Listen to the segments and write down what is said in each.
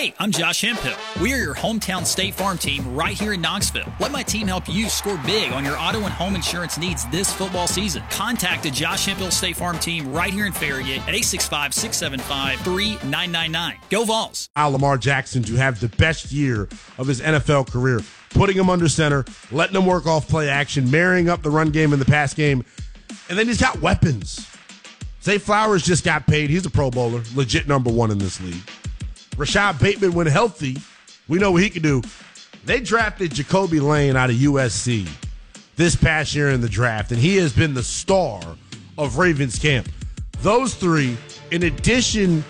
Hey, I'm Josh Hemphill. We are your hometown State Farm team right here in Knoxville. Let my team help you score big on your auto and home insurance needs this football season. Contact the Josh Hemphill State Farm team right here in Farragut at 865-675-3999. Go Vols. Lamar Jackson to have the best year of his NFL career, putting him under center, letting him work off play action, marrying up the run game and the pass game, and then he's got weapons. Zay Flowers just got paid. He's a Pro Bowler, legit number one in this league. Rashad Bateman, when healthy, we know what he can do. They drafted Jacoby Lane out of USC this past year in the draft, and he has been the star of Ravens camp. Those three, in addition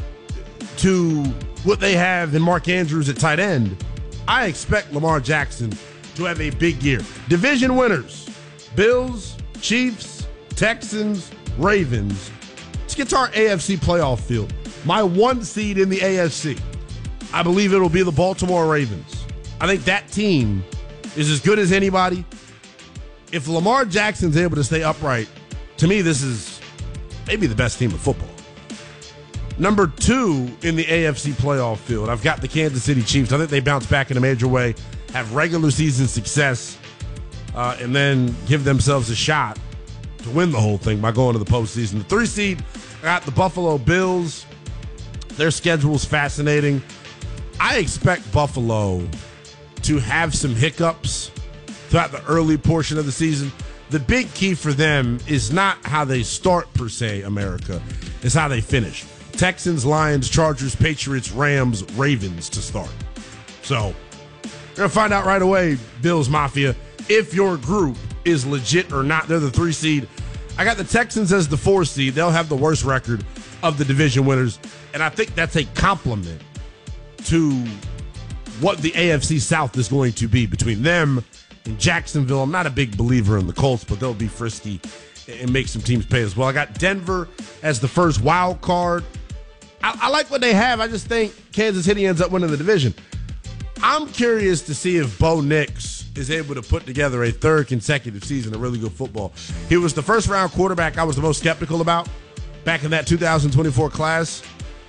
to what they have in Mark Andrews at tight end, I expect Lamar Jackson to have a big year. Division winners, Bills, Chiefs, Texans, Ravens. Let's get to our AFC playoff field. My one seed in the AFC, I believe it'll be the Baltimore Ravens. I think that team is as good as anybody. If Lamar Jackson's able to stay upright, to me, this is maybe the best team in football. Number two in the AFC playoff field, I've got the Kansas City Chiefs. I think they bounce back in a major way, have regular season success, and then give themselves a shot to win the whole thing by going to the postseason. The 3 seed, I got the Buffalo Bills. Their schedule's fascinating. I expect Buffalo to have some hiccups throughout the early portion of the season. The big key for them is not how they start, per se, America. It's how they finish. Texans, Lions, Chargers, Patriots, Rams, Ravens to start. So, you're going to find out right away, Bills Mafia, if your group is legit or not. They're the 3 seed. I got the Texans as the 4 seed. They'll have the worst record of the division winners. And I think that's a compliment to what the AFC South is going to be between them and Jacksonville. I'm not a big believer in the Colts, but they'll be frisky and make some teams pay as well. I got Denver as the first wild card. I like what they have. I just think Kansas City ends up winning the division. I'm curious to see if Bo Nix is able to put together a third consecutive season of really good football. He was the first round quarterback I was the most skeptical about back in that 2024 class.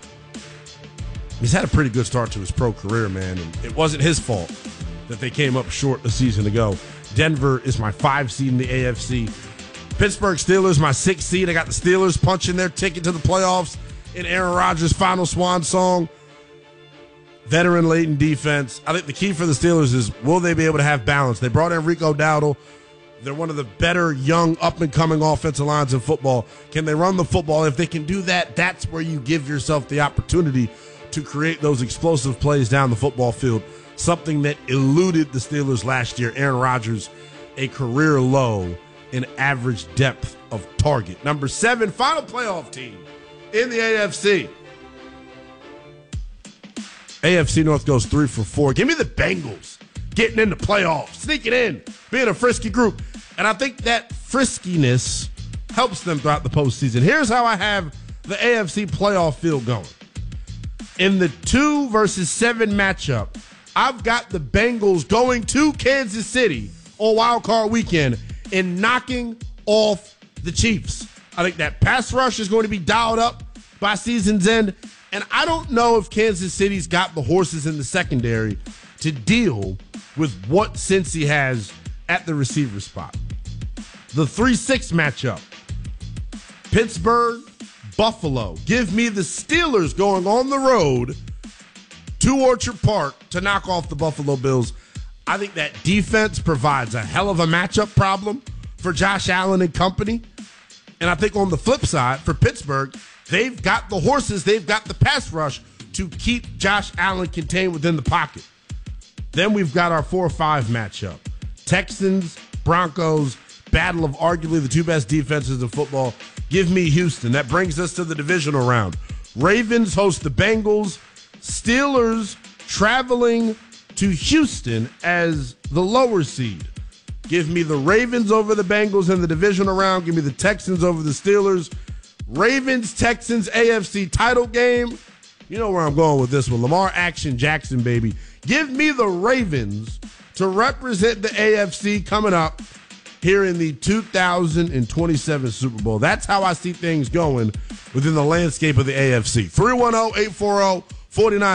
He's had a pretty good start to his pro career, man, and it wasn't his fault that they came up short a season ago. Denver is my 5 seed in the AFC. Pittsburgh Steelers, my 6 seed. I got the Steelers punching their ticket to the playoffs in Aaron Rodgers' final swan song. Veteran-laden defense. I think the key for the Steelers is, will they be able to have balance? They brought in Rico Dowdle. They're one of the better young up-and-coming offensive lines in football. Can they run the football? If they can do that, that's where you give yourself the opportunity to create those explosive plays down the football field, something that eluded the Steelers last year. Aaron Rodgers, a career low in average depth of target. Number 7, final playoff team in the AFC. AFC North goes 3 for 4. Give me the Bengals getting in the playoffs, sneaking in, being a frisky group. And I think that friskiness helps them throughout the postseason. Here's how I have the AFC playoff field going. In the 2 versus 7 matchup, I've got the Bengals going to Kansas City on Wild Card Weekend and knocking off the Chiefs. I think that pass rush is going to be dialed up by season's end. And I don't know if Kansas City's got the horses in the secondary to deal with what Cincy has at the receiver spot. The 3-6 matchup, Pittsburgh, Buffalo. Give me the Steelers going on the road to Orchard Park to knock off the Buffalo Bills. I think that defense provides a hell of a matchup problem for Josh Allen and company. And I think on the flip side, for Pittsburgh, they've got the horses, they've got the pass rush to keep Josh Allen contained within the pocket. Then we've got our 4-5 matchup. Texans, Broncos, battle of arguably the 2 best defenses in football. Give me Houston. That brings us to the divisional round. Ravens host the Bengals. Steelers traveling to Houston as the lower seed. Give me the Ravens over the Bengals in the divisional round. Give me the Texans over the Steelers. Ravens-Texans AFC title game. You know where I'm going with this one. Lamar Action Jackson, baby. Give me the Ravens to represent the AFC coming up here in the 2027 Super Bowl. That's how I see things going within the landscape of the AFC. 310-840-49